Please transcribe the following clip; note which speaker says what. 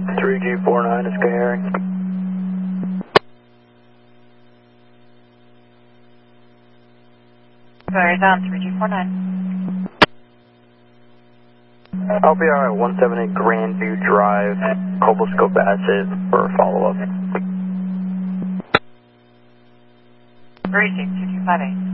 Speaker 1: 3G49 is Harry.
Speaker 2: Fires on 3G49.
Speaker 1: LPR at 178 Grandview Drive, Cobblescope Acid for follow-up.
Speaker 2: Racing 2258.